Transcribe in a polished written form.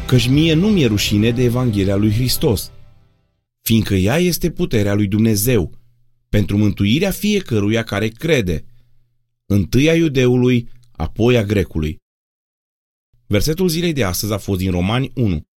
căci mie nu mi-e rușine de Evanghelia lui Hristos, fiindcă ea este puterea lui Dumnezeu, pentru mântuirea fiecăruia care crede, întâi a iudeului, apoi a grecului. Versetul zilei de astăzi a fost din Romani 1.